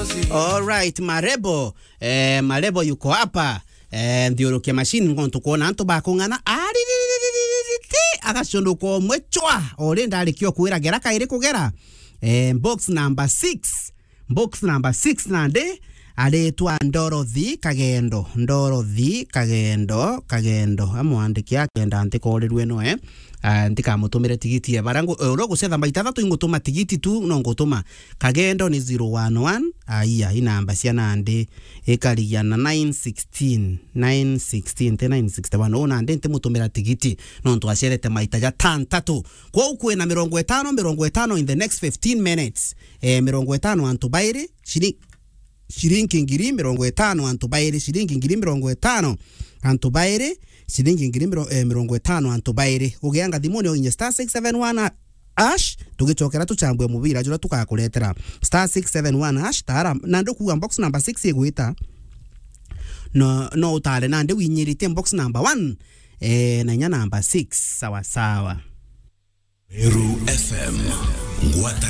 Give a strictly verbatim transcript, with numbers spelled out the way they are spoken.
All right, Marebo. Eh, Marebo yuko hapa. Eh, ndiurukia machine ngontu kuona antu bakungana. Ari agashonduko mwechwa. Ore ndalikio kuira gera kaire kugera. Eh, box number six. Box number six nande. Aletwa Dorothy Kagendo. Dorothy Kagendo. Kagendo. Amwandiki akenda antikorirwe no eh. Ndika mutumire tigiti ya barango uro gusetha maita thatu ingutuma tigiti tu no ngutuma Kagendo ni zero one one aya ina namba cia nande ikarigiana nine one six nine one six te nine six one ona ndente mutumira tigiti no ntwacerete maita ja tantatu kwa ukwe na mirongo itano mirongo itano in the next fifteen minutes eh mirongo itano antu baire shiri shiringi ngiri mirongo itano antu baire shiringi ngiri mirongo itano antu baire shilingi ngiri mirongo itano antu baire ugianga thimuni o star six seven one ash tugicokera tuchambwe mubira jura tukakuretera star six seven one ash tara nando kuwa box number six igwita no no utale nande winyirite box number one eh na nya number six sawa sawa. Meru F M Ngwata